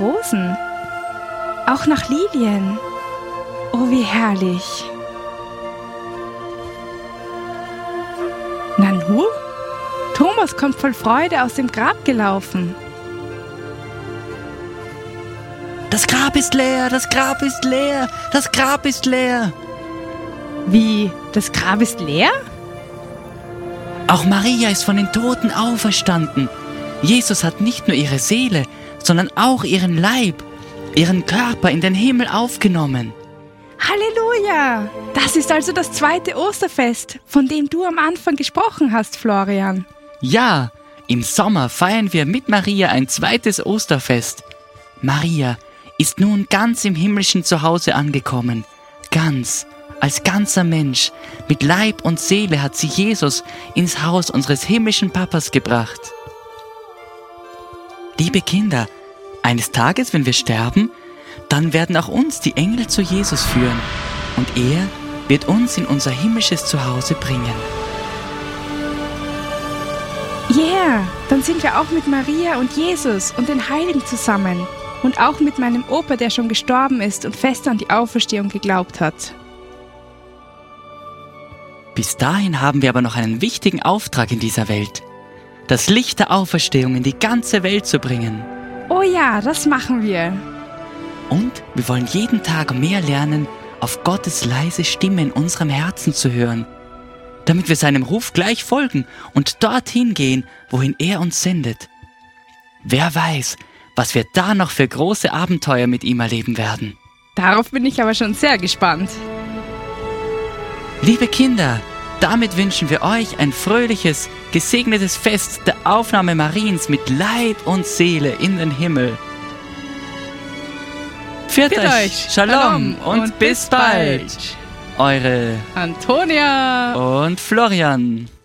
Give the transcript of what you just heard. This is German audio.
Rosen. Auch nach Lilien. Oh, wie herrlich. Nanu? Thomas kommt voll Freude aus dem Grab gelaufen. Das Grab ist leer, das Grab ist leer, das Grab ist leer. Wie? Das Grab ist leer? Auch Maria ist von den Toten auferstanden. Jesus hat nicht nur ihre Seele, sondern auch ihren Leib, ihren Körper in den Himmel aufgenommen. Halleluja! Das ist also das zweite Osterfest, von dem du am Anfang gesprochen hast, Florian. Ja, im Sommer feiern wir mit Maria ein zweites Osterfest. Maria ist nun ganz im himmlischen Zuhause angekommen. Ganz, als ganzer Mensch, mit Leib und Seele hat sie Jesus ins Haus unseres himmlischen Papas gebracht. Liebe Kinder, eines Tages, wenn wir sterben, dann werden auch uns die Engel zu Jesus führen und er wird uns in unser himmlisches Zuhause bringen. Yeah, dann sind wir auch mit Maria und Jesus und den Heiligen zusammen und auch mit meinem Opa, der schon gestorben ist und fest an die Auferstehung geglaubt hat. Bis dahin haben wir aber noch einen wichtigen Auftrag in dieser Welt: das Licht der Auferstehung in die ganze Welt zu bringen. Oh ja, das machen wir. Und wir wollen jeden Tag mehr lernen, auf Gottes leise Stimme in unserem Herzen zu hören, damit wir seinem Ruf gleich folgen und dorthin gehen, wohin er uns sendet. Wer weiß, was wir da noch für große Abenteuer mit ihm erleben werden. Darauf bin ich aber schon sehr gespannt. Liebe Kinder, damit wünschen wir euch ein fröhliches, gesegnetes Fest der Aufnahme Mariens mit Leib und Seele in den Himmel. Pfiat euch, Shalom und bis bald. Eure Antonia und Florian.